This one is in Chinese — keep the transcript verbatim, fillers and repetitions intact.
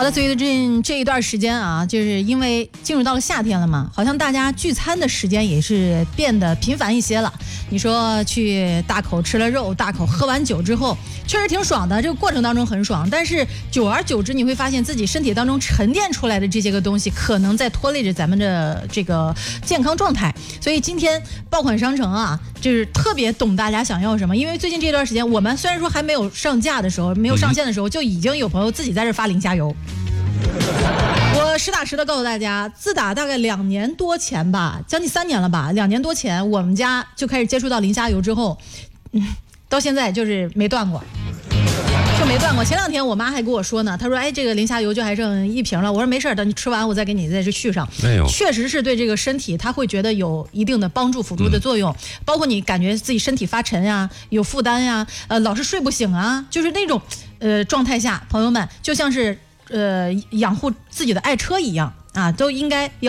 的，最近这一段时间啊，就是因为进入到了夏天了嘛，好像大家聚餐的时间也是变得频繁一些了。你说去大口吃了肉，大口喝完酒之后，确实挺爽的，这个过程当中很爽，但是久而久之你会发现自己身体当中沉淀出来的这些个东西可能在拖累着咱们的这个健康状态。所以今天爆款商城啊，就是特别懂大家想要什么，因为最近这段时间我们虽然说还没有上架的时候，没有上线的时候，就已经有朋友自己在这发零下油。我实打实的告诉大家，自打大概两年多前吧，将近三年了吧，两年多前我们家就开始接触到零下油之后，嗯，到现在就是没断过。就没断过。前两天我妈还跟我说呢，她说：“哎，这个零下油就还剩一瓶了。”我说：“没事，等你吃完，我再给你再去续上。” 哎呦， 确实是对这个身体，它会觉得有一定的帮助、辅助的作用。嗯、包括你感觉自己身体发沉呀、有负担呀、呃，老是睡不醒啊，就是那种呃状态下，朋友们就像是呃养护自己的爱车一样啊，都应该要。